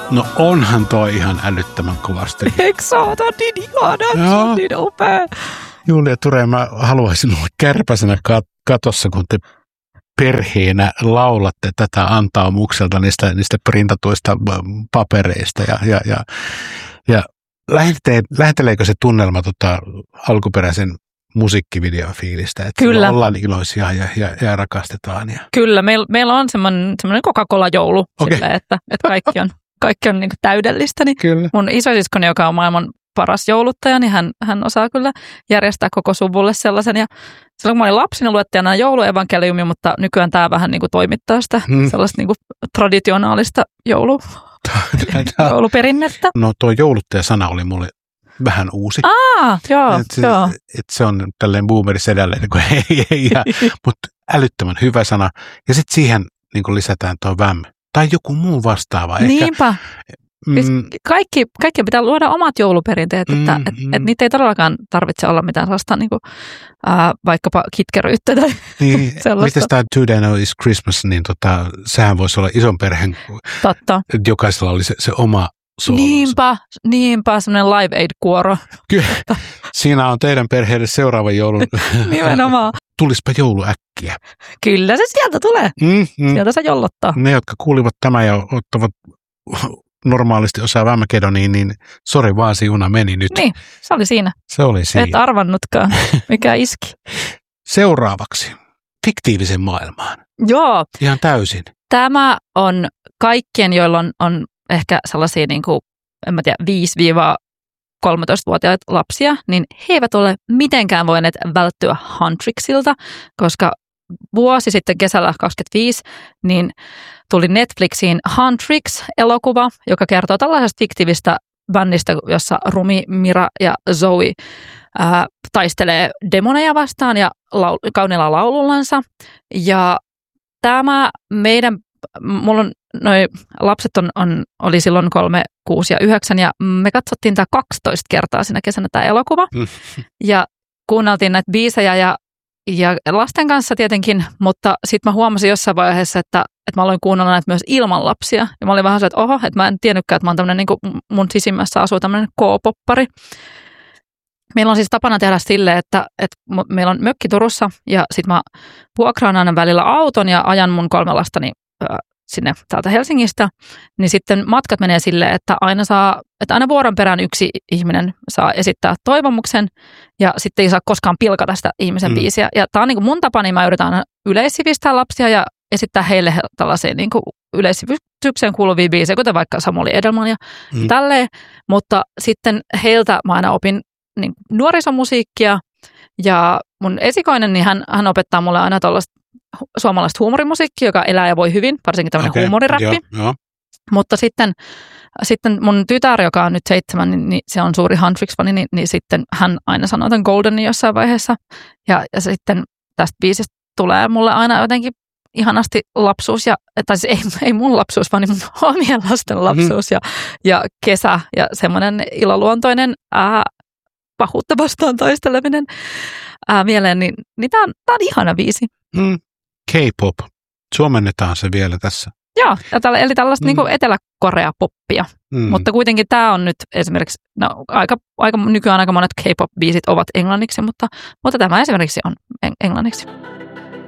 No onhan toi ihan älyttömän kovasti. Eikö se ole niin ihana? Se on niin upea. Julia Ture, mä haluaisin olla kärpäsenä katossa, kun te perheenä laulatte tätä antaumukselta niistä printatuista papereista ja läheteleekö se tunnelma alkuperäisen musiikkivideofiilistä, että Kyllä. ollaan iloisia ja rakastetaan. Kyllä, meillä on semmoinen Coca-Cola-joulu, silleen, että kaikki on niin kuin täydellistä. Niin Kyllä. mun isosiskoni, joka on maailman paras jouluttaja, niin hän osaa kyllä järjestää koko suvulle sellaisen. Ja silloin kun mä olin lapsi, niin luettiin aina jouluevankeliumia, mutta nykyään tämä vähän niin kuin toimittaa sitä sellaista niin kuin traditionaalista jouluperinnettä. No tuo jouluttaja-sana oli mulle vähän uusi. Joo. Se on tälleen boomerisedälle, mutta älyttömän hyvä sana. Ja sitten siihen niin kuin lisätään tuo väm. Tai joku muu vastaava. Niinpä. Kaikki pitää luoda omat jouluperinteet, että niitä ei todellakaan tarvitse olla mitään sellaista niin kuin, vaikkapa kitkeryyttä tai sellaista. Mites tämä Today Now is Christmas, niin sehän voisi olla ison perheen. Totta. Jokaisella oli se oma soolonsa. Niinpä, semmoinen Live Aid-kuoro. Kyllä. Siinä on teidän perheiden seuraava joulun. Nimenomaan. Tulispa joulu äkkiä. Kyllä se sieltä tulee. Sieltä se jollottaa. Ne, jotka kuulivat tämän ja ottavat normaalisti osaa Vämäkedoniin, niin sori vaan, se juna meni nyt. Niin, se oli siinä. Et arvannutkaan, mikä iski. Seuraavaksi fiktiivisen maailmaan. Joo. Ihan täysin. Tämä on kaikkien, joilla on ehkä sellaisia, niin kuin, en mä tiedä, 5-13-vuotiaita lapsia, niin he eivät ole mitenkään voineet välttyä Huntrixilta, koska vuosi sitten kesällä 2025, niin tuli Netflixiin Huntrix-elokuva, joka kertoo tällaisesta fiktiivistä bändistä, jossa Rumi, Mira ja Zoe taistelee demoneja vastaan ja kauniilla laulullansa. Ja tämä mulla on, noi lapset oli silloin 3, 6 ja 9 ja me katsottiin tämä 12 kertaa siinä kesänä tämä elokuva. Ja kuunneltiin näitä biisejä ja lasten kanssa tietenkin, mutta sitten mä huomasin jossain vaiheessa, että mä aloin kuunnella näitä myös ilman lapsia. Ja mä olin vähän se, että että mä en tiennytkään, että mä oon tämmöinen, niin kuin mun sisimmässä asuu tämmöinen K-poppari. Meillä on siis tapana tehdä silleen, että meillä on mökki Turussa ja sitten mä vuokraan aina välillä auton ja ajan mun 3 lastani sinne täältä Helsingistä, niin sitten matkat menee silleen, että aina vuoron perään yksi ihminen saa esittää toivomuksen ja sitten ei saa koskaan pilkata sitä ihmisen biisiä. Ja tämä on niin kuin mun tapa, niin mä yritän aina yleissivistää lapsia ja esittää heille tällaisia niin kuin yleissivistykseen kuuluvia biisejä, kuten vaikka Samuli Edelman ja tälleen. Mutta sitten heiltä mä aina opin niin nuorisomusiikkia ja mun esikoinen, niin hän opettaa mulle aina tuollaista suomalaista huumorimusiikkia, joka elää ja voi hyvin, varsinkin tämmöinen huumoriräppi. Joo. Mutta sitten mun tytär, joka on nyt 7, niin se on suuri Huntrix-fani, niin sitten hän aina sanoo tämän Goldenin jossain vaiheessa. Ja sitten tästä biisistä tulee mulle aina jotenkin ihanasti lapsuus, tai siis ei mun lapsuus, vaan mun omien lasten lapsuus ja kesä ja semmoinen iloluontoinen pahuutta vastaan taisteleminen mieleen, niin tämä on ihana biisi. K-pop. Suomennetaan se vielä tässä. Joo, eli tällaista niin kuin Etelä-Korea-poppia. Mutta kuitenkin tämä on nyt esimerkiksi, nykyään aika monet K-pop-biisit ovat englanniksi, mutta tämä esimerkiksi on englanniksi.